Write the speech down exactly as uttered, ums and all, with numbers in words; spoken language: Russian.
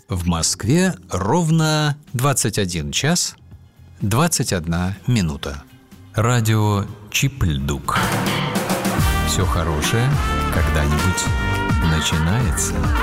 В Москве ровно двадцать один час двадцать одна минута. Радио Чип-Льдук. Все хорошее когда-нибудь начинается.